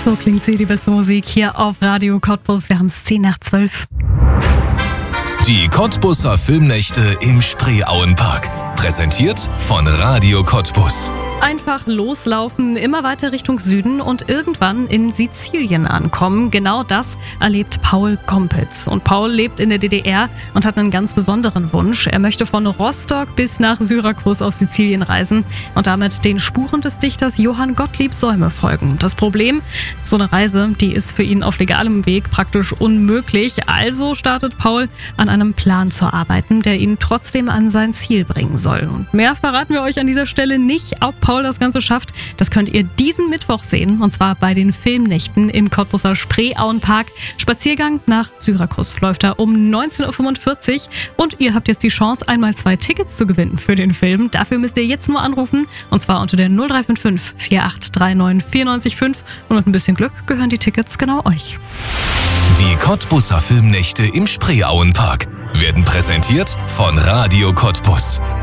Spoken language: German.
So klingt sie, die beste Musik hier auf Radio Cottbus. Wir haben es 10:10. Die Cottbuser Filmnächte im Spreeauenpark. Präsentiert von Radio Cottbus. Einfach loslaufen, immer weiter Richtung Süden und irgendwann in Sizilien ankommen. Genau das erlebt Paul Gompitz. Und Paul lebt in der DDR und hat einen ganz besonderen Wunsch. Er möchte von Rostock bis nach Syrakus auf Sizilien reisen und damit den Spuren des Dichters Johann Gottlieb Säume folgen. Das Problem, so eine Reise, die ist für ihn auf legalem Weg praktisch unmöglich. Also startet Paul an einem Plan zu arbeiten, der ihn trotzdem an sein Ziel bringen soll. Und mehr verraten wir euch an dieser Stelle nicht. Ob Paul das Ganze schafft, das könnt ihr diesen Mittwoch sehen, und zwar bei den Filmnächten im Cottbuser Spreeauenpark. Spaziergang nach Syrakus läuft da um 19:45 Uhr und ihr habt jetzt die Chance, einmal 2 Tickets zu gewinnen für den Film. Dafür müsst ihr jetzt nur anrufen, und zwar unter der 0355 4839 94,5 und mit ein bisschen Glück gehören die Tickets genau euch. Die Cottbuser Filmnächte im Spreeauenpark werden präsentiert von Radio Cottbus.